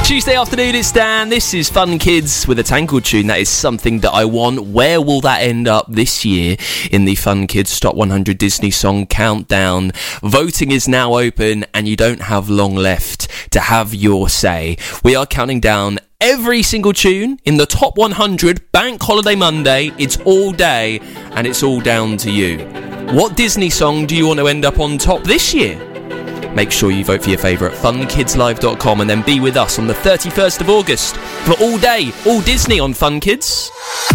Tuesday afternoon, it's Dan. This is Fun Kids with a Tangled tune. That is Something That I Want. Where will that end up this year in the Fun Kids Top 100 Disney Song Countdown? Voting is now open and you don't have long left to have your say. We are counting down every single tune in the Top 100 Bank Holiday Monday. It's all day and it's all down to you. What Disney song do you want to end up on top this year? Make sure you vote for your favourite at funkidslive.com and then be with us on the 31st of August for all day, all Disney on Fun Kids.